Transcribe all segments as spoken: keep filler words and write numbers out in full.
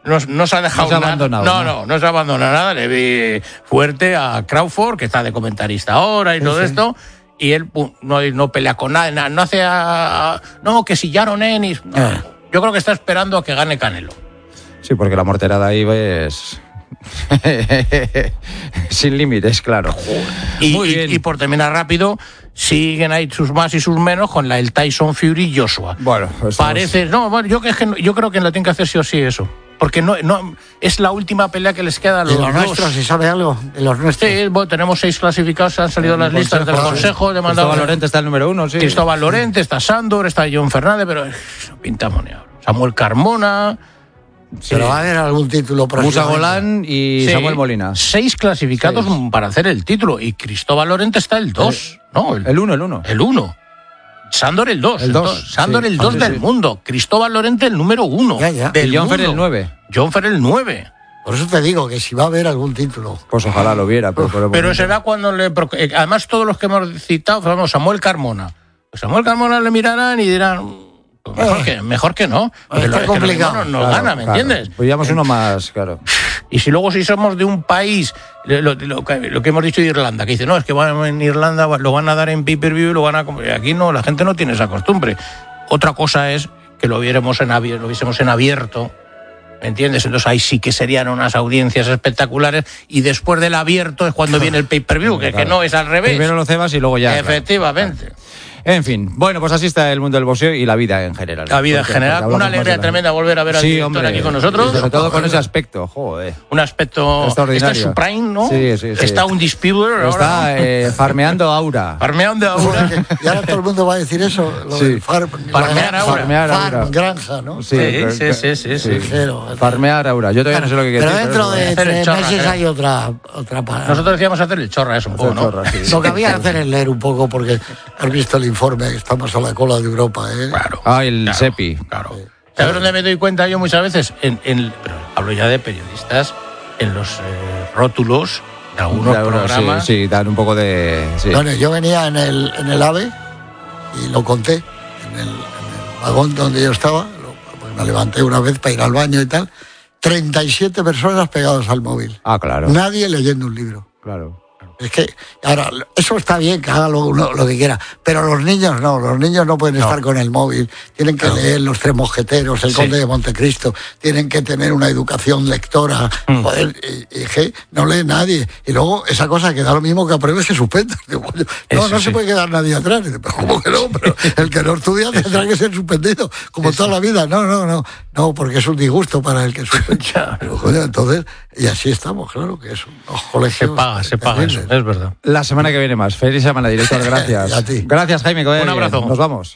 no, no se ha dejado no se ha nada. abandonado, No, no, no, no se ha abandonado nada. Le vi fuerte a Crawford, que está de comentarista ahora y sí, todo sí. esto. Y él no, no pelea con nada, no hace a, no, que si Yaron Ennis. No. Eh. Yo creo que está esperando a que gane Canelo. Sí, porque la morterada ahí es sin límites, claro. Y, Muy bien. Y, y por terminar rápido, siguen ahí sus más y sus menos con la el Tyson Fury Joshua. Bueno, pues parece, es... no, bueno, yo, que, yo creo que lo tienen que hacer sí o sí eso. Porque no, no es la última pelea que les queda a los, ¿De los nuestros? ¿Se sabe algo? ¿De los nuestros? Sí, bueno, tenemos seis clasificados, han salido las listas del Consejo. De Cristóbal Lorente está el número uno, sí. Cristóbal Lorente, está Sándor, está John Fernández, pero no pintamos ni ahora. Samuel Carmona. Sí. Pero va a haber algún título próximo. Musa Golán y sí, Samuel Molina. Seis clasificados seis. para hacer el título. Y Cristóbal Lorente está el dos. No, el uno, el uno. El uno. Sándor el dos. El dos. Sándor sí. el dos sí, del sí. mundo. Cristóbal Lorente el número uno. Ya, ya. Del y John Fer mundo. el nueve. John Fer el nueve. Por eso te digo que si va a haber algún título. Pues ojalá lo viera. Pero, pero, pero será cuando le... Además todos los que hemos citado, vamos, Samuel Carmona. Pues Samuel Carmona le mirarán y dirán... Pues mejor, eh. que, mejor que no. Porque está lo, complicado. Que nos, nos claro, gana, ¿me claro. entiendes? Pues llevamos uno más, claro. Y si luego si somos de un país, lo, lo, lo, lo que hemos dicho de Irlanda, que dice, no, es que van, en Irlanda lo van a dar en pay-per-view y lo van a... Aquí no, la gente no tiene esa costumbre. Otra cosa es que lo viéramos en abierto, lo viésemos en abierto, ¿me entiendes? Entonces ahí sí que serían unas audiencias espectaculares y después del abierto es cuando viene el pay-per-view, que, claro. que no es al revés. Primero lo cebas y luego ya... Efectivamente. Claro. En fin, bueno, pues así está el mundo del boxeo y la vida en general. La vida porque, en general, una alegría tremenda volver a ver al sí, director hombre, aquí con nosotros. Sobre todo con ese aspecto, joder. Un aspecto extraordinario. Está en su prime, ¿no? Sí, sí, sí. Está un disputer Está ahora. Eh, farmeando aura. Farmeando aura. Y ahora todo el mundo va a decir eso. Lo sí. del far, farmear aura. Farmear aura. Farm, granja, ¿no? Sí, sí, sí, sí. sí, sí. Pero, farmear aura. Yo todavía no sé lo que quiero decir. Pero dentro de tres meses hay otra, otra palabra. Nosotros decíamos hacer el chorra eso un poco, ¿no? Chorra, sí. Lo que había que hacer es leer un poco porque has visto el informe, estamos a la cola de Europa, ¿eh? Claro. Ah, el claro, SEPI. Claro. Sí. ¿Sabes dónde me doy cuenta yo muchas veces? En, en, pero hablo ya de periodistas, en los eh, rótulos de algunos de programas. Sí, sí, dan un poco de... Sí. Bueno, yo venía en el, en el AVE y lo conté, en el, en el vagón donde yo estaba, lo, pues me levanté una vez para ir al baño y tal, treinta y siete personas pegadas al móvil. Ah, claro. Nadie leyendo un libro. Claro. Es que, ahora, eso está bien, que haga lo, lo, lo que quiera, pero los niños no, los niños no pueden no. estar con el móvil, tienen que no. leer Los Tres Mosqueteros, El sí. Conde de Montecristo, tienen que tener una educación lectora, mm. joder, y, y que no lee nadie. Y luego, esa cosa que da lo mismo que apruebes que suspendas. No, eso, no sí. se puede quedar nadie atrás. Pero, ¿cómo que no? Pero el que no estudia tendrá que ser suspendido, como eso. toda la vida. No, no, no, no, porque es un disgusto para el que suspende. Pero, joder, entonces, y así estamos, claro, que es unos colegios. Se paga, se paga eso. Es verdad. La semana que viene más. Feliz semana, director. Gracias. A ti. Gracias, Jaime. Un abrazo. Bien. Nos vamos.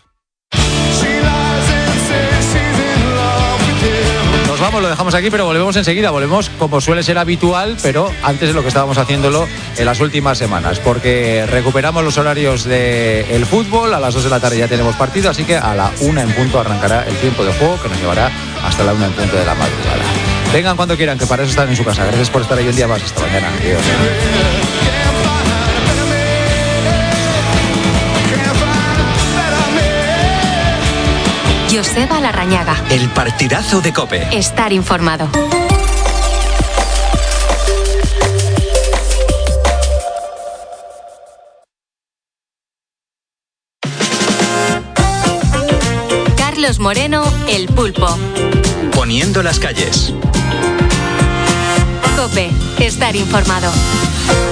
Nos vamos, lo dejamos aquí, pero volvemos enseguida. Volvemos como suele ser habitual, pero antes de lo que estábamos haciéndolo en las últimas semanas, porque recuperamos los horarios del fútbol. A las dos de la tarde ya tenemos partido, así que a la una en punto arrancará el tiempo de juego, que nos llevará hasta la una en punto de la madrugada. Vengan cuando quieran, que para eso están en su casa. Gracias por estar ahí un día más. Hasta mañana. Adiós. Joseba Larrañaga. El partidazo de COPE. Estar informado. Carlos Moreno, El Pulpo. Poniendo las calles. COPE. Estar informado.